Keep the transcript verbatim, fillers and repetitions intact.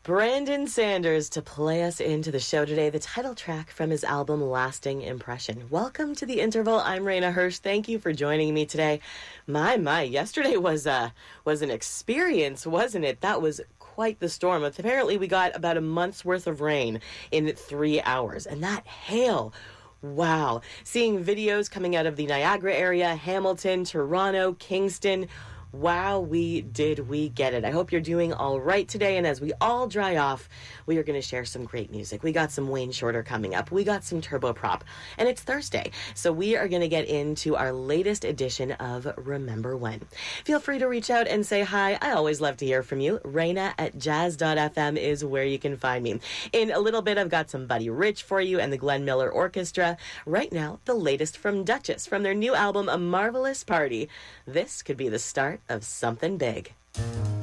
Brandon Sanders to play us into the show today, the title track from his album Lasting Impression. Welcome to The Interval. I'm Raina Hirsch. Thank you for joining me today. My, my, yesterday was, uh, was an experience, wasn't it? That was quite the storm. Apparently we got about a month's worth of rain in three hours. And that hail, wow. Seeing videos coming out of the Niagara area, Hamilton, Toronto, Kingston. Wow, we did we get it. I hope you're doing all right today. And as we all dry off, we are going to share some great music. We got some Wayne Shorter coming up. We got some Turboprop. And it's Thursday. So we are going to get into our latest edition of Remember When. Feel free to reach out and say hi. I always love to hear from you. Raina at jazz dot f m is where you can find me. In a little bit, I've got some Buddy Rich for you and the Glenn Miller Orchestra. Right now, the latest from Duchess from their new album, A Marvelous Party. This could be the start of something big.